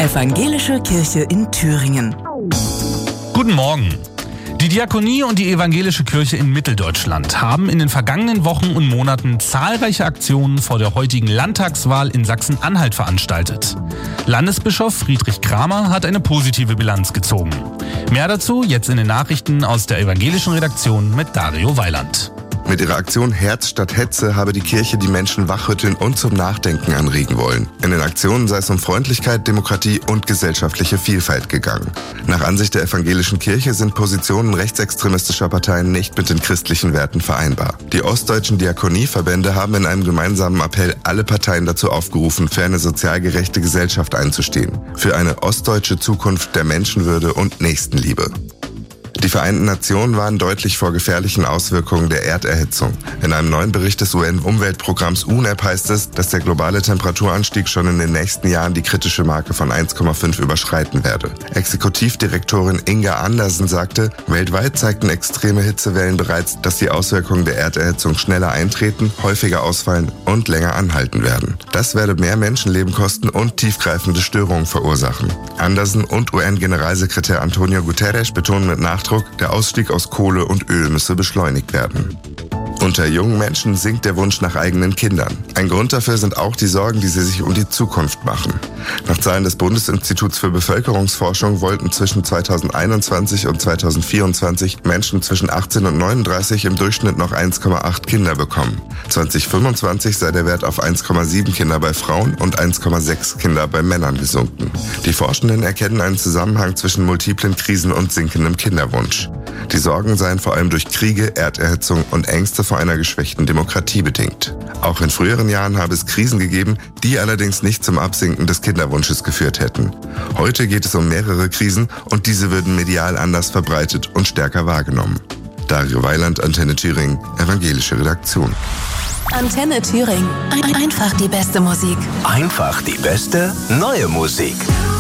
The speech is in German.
Evangelische Kirche in Thüringen. Guten Morgen. Die Diakonie und die Evangelische Kirche in Mitteldeutschland haben in den vergangenen Wochen und Monaten zahlreiche Aktionen vor der heutigen Landtagswahl in Sachsen-Anhalt veranstaltet. Landesbischof Friedrich Kramer hat eine positive Bilanz gezogen. Mehr dazu jetzt in den Nachrichten aus der evangelischen Redaktion mit Dario Weiland. Mit ihrer Aktion Herz statt Hetze habe die Kirche die Menschen wachrütteln und zum Nachdenken anregen wollen. In den Aktionen sei es um Freundlichkeit, Demokratie und gesellschaftliche Vielfalt gegangen. Nach Ansicht der evangelischen Kirche sind Positionen rechtsextremistischer Parteien nicht mit den christlichen Werten vereinbar. Die ostdeutschen Diakonieverbände haben in einem gemeinsamen Appell alle Parteien dazu aufgerufen, für eine sozial gerechte Gesellschaft einzustehen. Für eine ostdeutsche Zukunft der Menschenwürde und Nächstenliebe. Die Vereinten Nationen warnen deutlich vor gefährlichen Auswirkungen der Erderhitzung. In einem neuen Bericht des UN-Umweltprogramms UNEP heißt es, dass der globale Temperaturanstieg schon in den nächsten Jahren die kritische Marke von 1,5 überschreiten werde. Exekutivdirektorin Inga Andersen sagte, weltweit zeigten extreme Hitzewellen bereits, dass die Auswirkungen der Erderhitzung schneller eintreten, häufiger ausfallen und länger anhalten werden. Das werde mehr Menschenleben kosten und tiefgreifende Störungen verursachen. Andersen und UN-Generalsekretär Antonio Guterres betonen mit Nachdruck, der Ausstieg aus Kohle und Öl müsse beschleunigt werden. Unter jungen Menschen sinkt der Wunsch nach eigenen Kindern. Ein Grund dafür sind auch die Sorgen, die sie sich um die Zukunft machen. Nach Zahlen des Bundesinstituts für Bevölkerungsforschung wollten zwischen 2021 und 2024 Menschen zwischen 18 und 39 im Durchschnitt noch 1,8 Kinder bekommen. 2025 sei der Wert auf 1,7 Kinder bei Frauen und 1,6 Kinder bei Männern gesunken. Die Forschenden erkennen einen Zusammenhang zwischen multiplen Krisen und sinkendem Kinderwunsch. Die Sorgen seien vor allem durch Kriege, Erderhitzung und Ängste vor einer geschwächten Demokratie bedingt. Auch in früheren Jahren habe es Krisen gegeben, die allerdings nicht zum Absinken des Kinderwunsches geführt hätten. Heute geht es um mehrere Krisen und diese würden medial anders verbreitet und stärker wahrgenommen. Dario Weiland, Antenne Thüringen, evangelische Redaktion. Antenne Thüringen. Einfach die beste Musik. Einfach die beste neue Musik.